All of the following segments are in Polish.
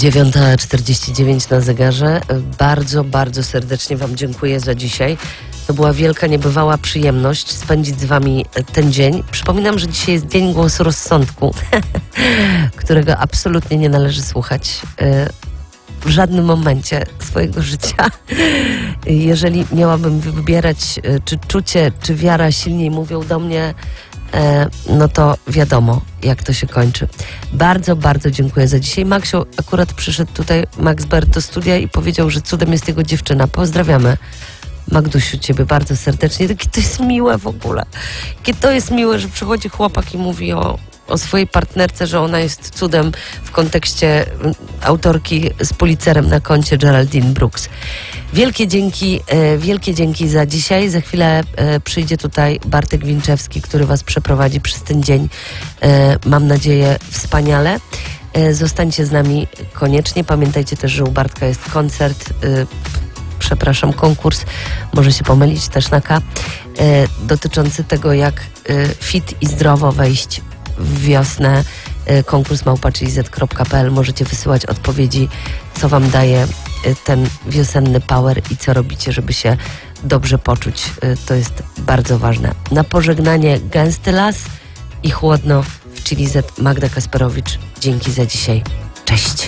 9:49 na zegarze. Bardzo, bardzo serdecznie Wam dziękuję za dzisiaj. To była wielka, niebywała przyjemność spędzić z Wami ten dzień. Przypominam, że dzisiaj jest Dzień Głosu Rozsądku, którego absolutnie nie należy słuchać w żadnym momencie swojego życia. Jeżeli miałabym wybierać, czy czucie, czy wiara silniej mówią do mnie, no to wiadomo, jak to się kończy. Bardzo, bardzo dziękuję za dzisiaj. Maksiu akurat przyszedł tutaj, Max Bert, do studia i powiedział, że cudem jest jego dziewczyna. Pozdrawiamy, Magdusiu, ciebie bardzo serdecznie. Takie to jest miłe w ogóle. Jakie to jest miłe, że przychodzi chłopak i mówi o swojej partnerce, że ona jest cudem w kontekście autorki z Pulitzerem na koncie Geraldine Brooks. Wielkie dzięki za dzisiaj. Za chwilę przyjdzie tutaj Bartek Winczewski, który Was przeprowadzi przez ten dzień. Mam nadzieję wspaniale. Zostańcie z nami koniecznie. Pamiętajcie też, że u Bartka jest koncert, konkurs, może się pomylić też na K, dotyczący tego, jak fit i zdrowo wejść w wiosnę. Konkurs @z.pl. Możecie wysyłać odpowiedzi, co Wam daje ten wiosenny power i co robicie, żeby się dobrze poczuć. To jest bardzo ważne. Na pożegnanie gęsty las i chłodno w Chili Z. Magda Kasperowicz. Dzięki za dzisiaj. Cześć.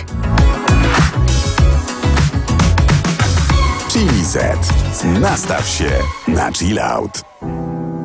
Chili Z. Nastaw się na chill out.